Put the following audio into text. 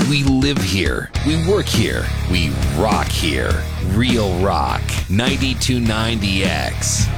We live here. We work here. We rock here. Real Rock 92.9 DX.